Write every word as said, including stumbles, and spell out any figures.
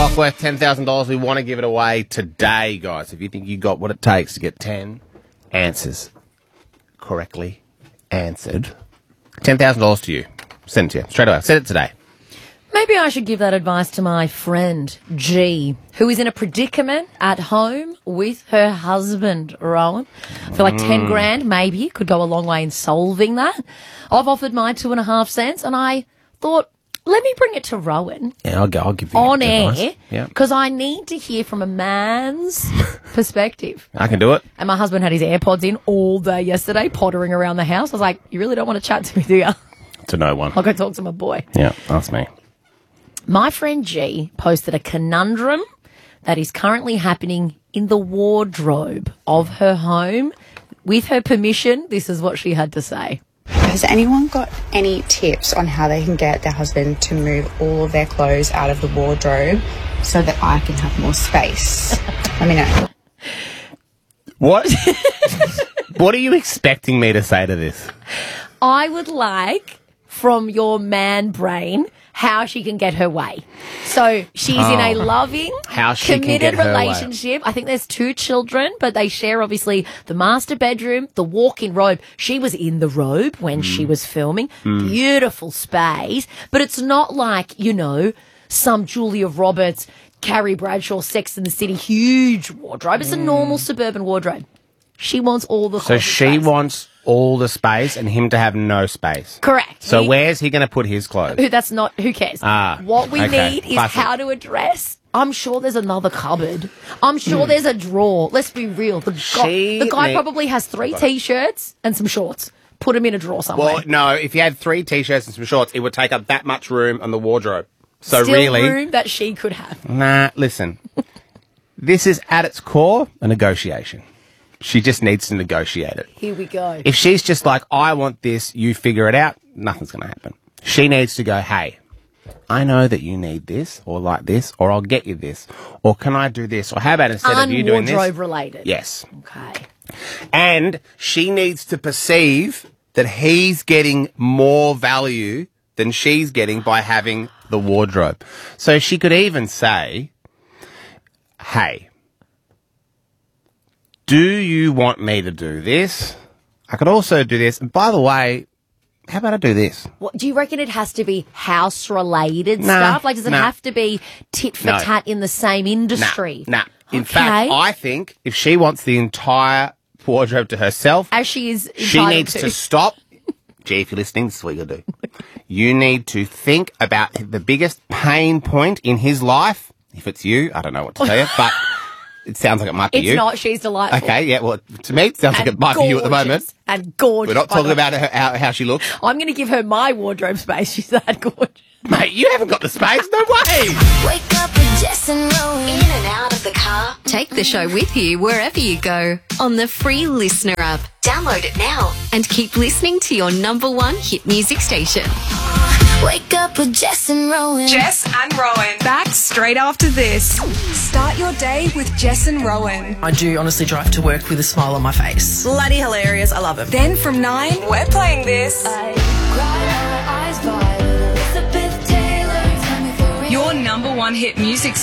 clock worth ten thousand dollars. We want to give it away today, guys. If you think you got what it takes to get ten answers correctly answered, ten thousand dollars to you. Send it to you straight away. Send it today. Maybe I should give that advice to my friend G, who is in a predicament at home with her husband, Rowan. I feel like ten grand maybe could go a long way in solving that. I've offered my two and a half cents, and I thought, let me bring it to Rowan. Yeah, I'll, go, I'll give you on advice. air, Yeah. because I need to hear from a man's perspective. I can do it. And my husband had his AirPods in all day yesterday, pottering around the house. I was like, you really don't want to chat to me, do you? To no one. I'll go talk to my boy. Yeah, that's me. My friend G posted a conundrum that is currently happening in the wardrobe of her home. With her permission, this is what she had to say. Has anyone got any tips on how they can get their husband to move all of their clothes out of the wardrobe so that I can have more space? Let me know. What? What are you expecting me to say to this? I would like, from your man brain, how she can get her way. So she's Oh. in a loving, How she can committed get her way. relationship. I think there's two children, but they share obviously the master bedroom, the walk-in robe. She was in the robe when Mm. she was filming. Beautiful space, but it's not like, you know, some Julia Roberts, Carrie Bradshaw, Sex and the City, huge wardrobe. It's a normal suburban wardrobe. She wants all the So closet she space. wants all the space and him to have no space. Correct. So He- where's he going to put his clothes? Who that's not who cares. Ah, what we okay. need is Classic. how to address. I'm sure there's another cupboard. I'm Hmm. sure there's a drawer. Let's be real. The, She guy, the guy need- probably has three t-shirts and some shorts. Put them in a drawer somewhere. Well, no, if you had three t-shirts and some shorts, it would take up that much room on the wardrobe. So Still really, room that she could have. nah, listen. This is at its core a negotiation. She just needs to negotiate it. Here we go. If she's just like, I want this, you figure it out, nothing's going to happen. She needs to go, hey, I know that you need this or like this, or I'll get you this, or can I do this? Or how about instead of you doing this? Un-wardrobe related. Yes. Okay. And she needs to perceive that he's getting more value than she's getting by having the wardrobe. So she could even say, hey, do you want me to do this? I could also do this. And by the way, how about I do this? What, do you reckon it has to be house related Nah, stuff? Like, does it nah. have to be tit for No. tat in the same industry? Nah, nah. In Okay. fact, I think if she wants the entire wardrobe to herself, As she is she entitled needs to, stop. Gee, if you're listening, this is what you gotta do. You need to think about the biggest pain point in his life. If it's you, I don't know what to tell you, but it sounds like it might be It's you. not. She's delightful. Okay, yeah, well, to me, it sounds like And it might be you at the gorgeous. moment. And gorgeous. We're not by the talking way. about her, how, how she looks. I'm going to give her my wardrobe space. She's that gorgeous. Mate, you haven't got the space, no way! Wake up with Jess and Rowan. In and out of the car. Take the show with you wherever you go on the free Listener app. Download it now and keep listening to your number one hit music station. Wake up with Jess and Rowan. Jess and Rowan. Back straight after this. Start your day with Jess and Rowan. I do honestly drive to work with a smile on my face. Bloody hilarious. I love it. Then from nine, we're playing this. Your number one hit music